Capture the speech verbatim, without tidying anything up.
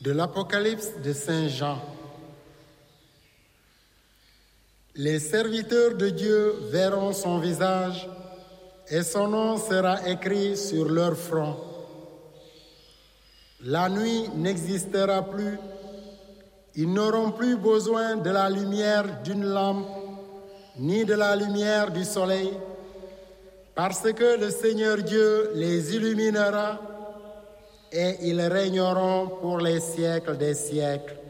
De l'Apocalypse de Saint Jean. Les serviteurs de Dieu verront son visage et son nom sera écrit sur leur front. La nuit n'existera plus, ils n'auront plus besoin de la lumière d'une lampe ni de la lumière du soleil, parce que le Seigneur Dieu les illuminera et ils régneront pour les siècles des siècles.